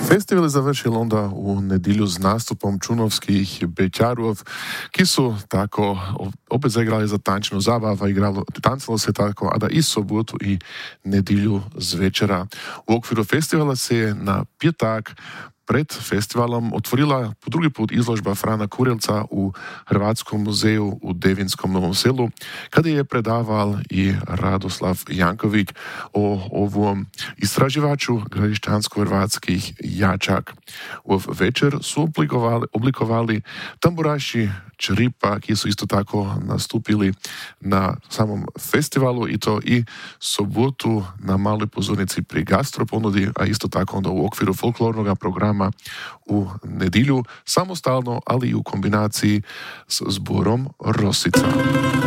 Festival završil onda u nedilju s nastupom čunovskih beťarov, ki su tako opet zaigrali za tančnu zabava, tancalo se tako, a da i sobotu i nedilju z večera. U okviru festivala se je na pjetak pred festivalom otvorila po drugi put izložba Frana Kurilca u Hrvatskom muzeju u Devinskom Novom Selu, kada je predaval i Radoslav Janković o ovom istraživaču gradišćansko-hrvatskih jačak. U večer su oblikovali tamburaši Čripa, ki su isto tako nastupili na samom festivalu i to i sobotu na maloj pozornici pri gastroponudi, a isto tako onda u okviru folklornog programa u nedilju, samostalno, ali i u kombinaciji s zborom Rosica.